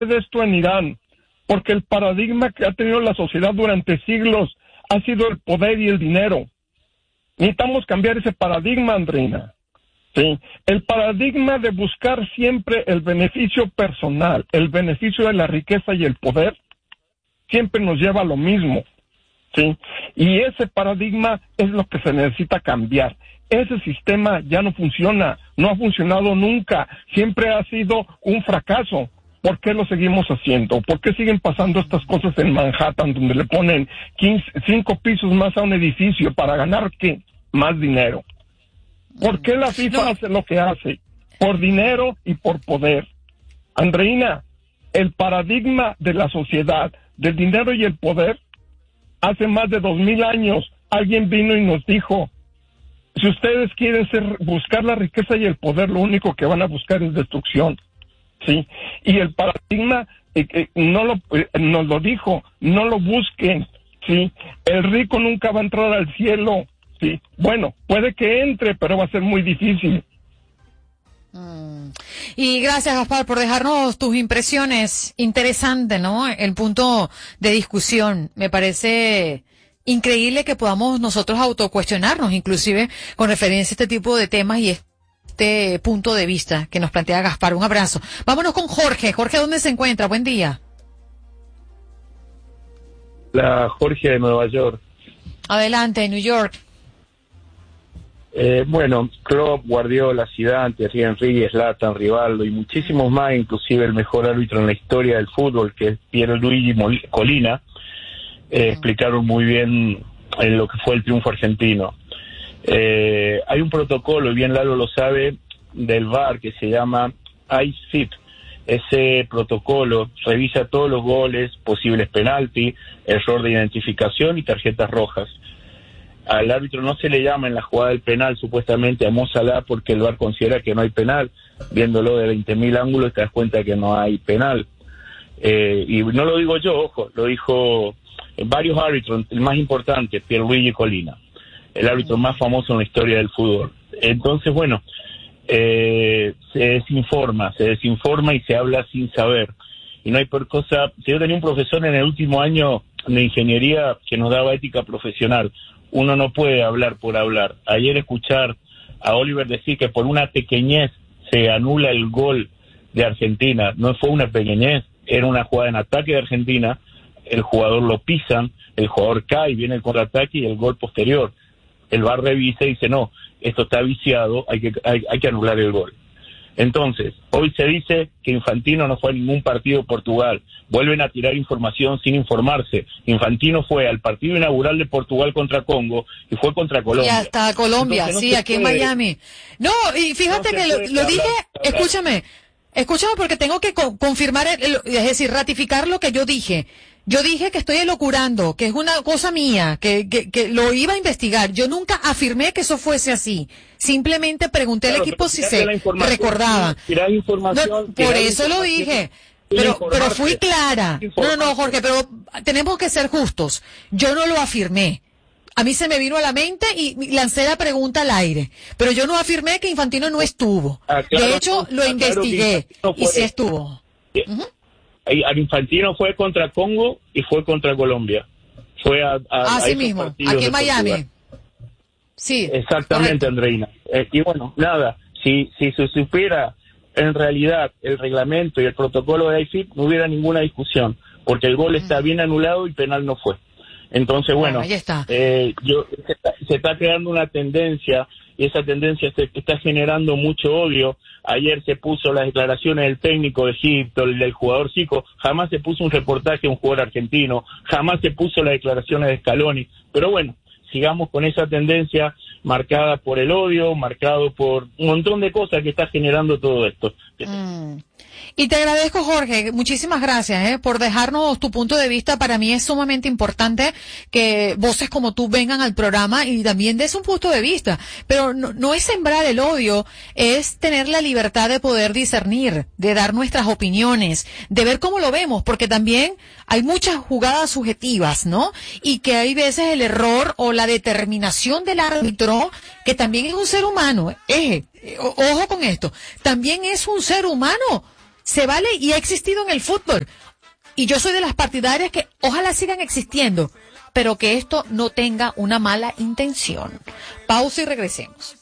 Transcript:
de esto en Irán, porque el paradigma que ha tenido la sociedad durante siglos ha sido el poder y el dinero. Necesitamos cambiar ese paradigma, Andreina. Sí, el paradigma de buscar siempre el beneficio personal, el beneficio de la riqueza y el poder, siempre nos lleva a lo mismo. Sí, y ese paradigma es lo que se necesita cambiar. Ese sistema ya no funciona, no ha funcionado nunca, siempre ha sido un fracaso. ¿Por qué lo seguimos haciendo? ¿Por qué siguen pasando estas cosas en Manhattan, donde le ponen 5 pisos más a un edificio para ganar qué? Más dinero. ¿Por qué la FIFA hace lo que hace? Por dinero y por poder. Andreina, el paradigma de la sociedad, del dinero y el poder, hace más de 2000 años, alguien vino y nos dijo, si ustedes quieren buscar la riqueza y el poder, lo único que van a buscar es destrucción. Sí, y el paradigma nos lo dijo, no lo busquen, sí, el rico nunca va a entrar al cielo, sí, bueno, puede que entre, pero va a ser muy difícil. Y gracias, Gaspar, por dejarnos tus impresiones. Interesante, ¿no? El punto de discusión. Me parece increíble que podamos nosotros autocuestionarnos, inclusive con referencia a este tipo de temas y este punto de vista que nos plantea Gaspar. Un abrazo. Vámonos con Jorge. Jorge, ¿dónde se encuentra? Buen día. La Jorge de Nueva York. Adelante, New York. Bueno, Klopp, Guardiola, Zidane, Thierry Henry, Zlatan, Rivaldo y muchísimos más, inclusive el mejor árbitro en la historia del fútbol, que es Pierluigi Collina, explicaron muy bien lo que fue el triunfo argentino. Hay un protocolo, y bien Lalo lo sabe, del VAR que se llama ICEIP. Ese protocolo revisa todos los goles, posibles penalti, error de identificación y tarjetas rojas. Al árbitro no se le llama en la jugada del penal supuestamente a Mo Salah porque el VAR considera que no hay penal. Viéndolo de 20.000 ángulos te das cuenta que no hay penal. Y no lo digo yo, ojo, lo dijo varios árbitros, el más importante, Pierluigi Collina, el árbitro más famoso en la historia del fútbol. Entonces, bueno, se desinforma y se habla sin saber. Y no hay por cosa. Yo tenía un profesor en el último año de ingeniería que nos daba ética profesional. Uno no puede hablar por hablar. Ayer escuchar a Oliver decir que por una pequeñez se anula el gol de Argentina, no fue una pequeñez, era una jugada en ataque de Argentina, el jugador lo pisan, el jugador cae, viene el contraataque y el gol posterior. El VAR revisa y dice, no, esto está viciado, hay que anular el gol. Entonces, hoy se dice que Infantino no fue a ningún partido de Portugal. Vuelven a tirar información sin informarse. Infantino fue al partido inaugural de Portugal contra Congo y fue contra Colombia. Y hasta Colombia, entonces, sí, aquí en Miami. No, y fíjate que lo dije, escúchame porque tengo que confirmar, es decir, ratificar lo que yo dije. Yo dije que estoy elocurando, que es una cosa mía, que lo iba a investigar. Yo nunca afirmé que eso fuese así. Simplemente pregunté al equipo si se recordaba. No, por eso lo dije. Pero fui clara. No, Jorge, pero tenemos que ser justos. Yo no lo afirmé. A mí se me vino a la mente y lancé la pregunta al aire. Pero yo no afirmé que Infantino no estuvo. De hecho, lo investigué y sí estuvo. Al Infantino fue contra Congo y fue contra Colombia. Fue así mismo, aquí en Miami. Sí. Exactamente, correcto. Andreina. Y bueno, nada, si se supiera en realidad el reglamento y el protocolo de IFIP, no hubiera ninguna discusión, porque el gol está bien anulado y penal no fue. Entonces, bueno, ahí está. Se está creando una tendencia, y esa tendencia está generando mucho odio. Ayer se puso las declaraciones del técnico de Egipto, del jugador Zico, jamás se puso un reportaje de un jugador argentino, jamás se puso las declaraciones de Scaloni, pero bueno, sigamos con esa tendencia marcada por el odio, marcado por un montón de cosas que está generando todo esto. Y te agradezco, Jorge, muchísimas gracias por dejarnos tu punto de vista. Para mí es sumamente importante que voces como tú vengan al programa y también des un punto de vista. Pero no es sembrar el odio, es tener la libertad de poder discernir, de dar nuestras opiniones, de ver cómo lo vemos, porque también hay muchas jugadas subjetivas, ¿no? Y que hay veces el error o la determinación del árbitro, que también es un ser humano, ojo con esto, también es un ser humano. Se vale y ha existido en el fútbol. Y yo soy de las partidarias que ojalá sigan existiendo, pero que esto no tenga una mala intención. Pausa y regresemos.